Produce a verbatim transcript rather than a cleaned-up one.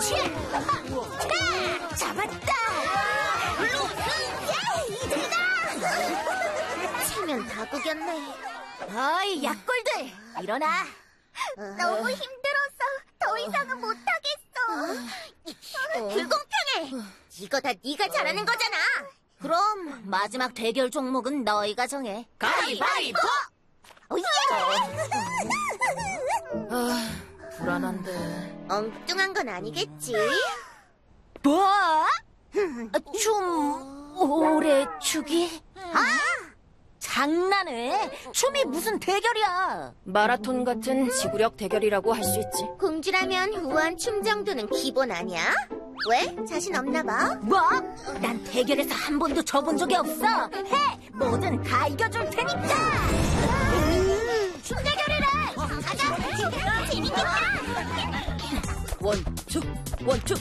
차! 잡았다! 이들이다! 체면 다 구겼네. 어이, 약골들! 일어나! 너무 힘들어서 더 이상은 못하겠어. 불공평해. 이거 다 네가 잘하는 거잖아. 그럼 마지막 대결 종목은 너희가 정해. 가위바위보! 오예! 아, 불안한데. 엉뚱한 건 아니겠지? 뭐? 춤 오래 추기? 아! 장난해? 춤이 무슨 대결이야? 마라톤 같은 지구력 대결이라고 할 수 있지. 공주라면 우아한 춤 정도는 기본 아니야? 왜? 자신 없나 봐? 뭐? 난 대결에서 한 번도 져본 적이 없어. 해! 뭐든 다 이겨줄 테니까. 춤 대결이래. 가자. 재밌겠다. 원투, 원투,